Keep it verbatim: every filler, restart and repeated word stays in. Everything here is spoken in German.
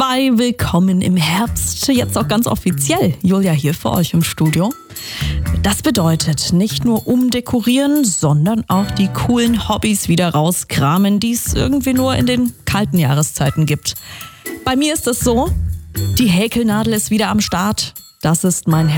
Hi, willkommen im Herbst. Jetzt auch ganz offiziell. Julia hier für euch im Studio. Das bedeutet nicht nur umdekorieren, sondern auch die coolen Hobbys wieder rauskramen, die es irgendwie nur in den kalten Jahreszeiten gibt. Bei mir ist es so, die Häkelnadel ist wieder am Start. Das ist mein